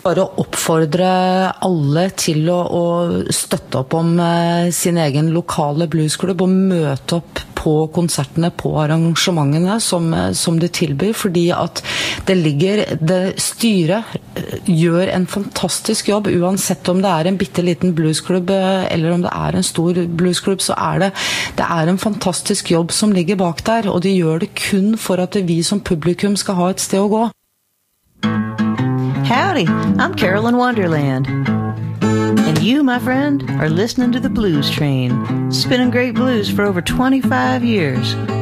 Bare oppfordre alle til å støtte opp om sin egen lokale bluesklubb og møte opp på konsertene, på arrangementene som de tilbyr, fordi at det styret gjør en fantastisk jobb, uansett om det en bitteliten bluesklubb eller om det en stor bluesklubb, så det en fantastisk jobb som ligger bak der, og de gjør det kun for at vi som publikum skal ha et sted å gå. Howdy, I'm Carolyn Wonderland. And you, my friend, are listening to the Blues Train, spinning great blues for over 25 years.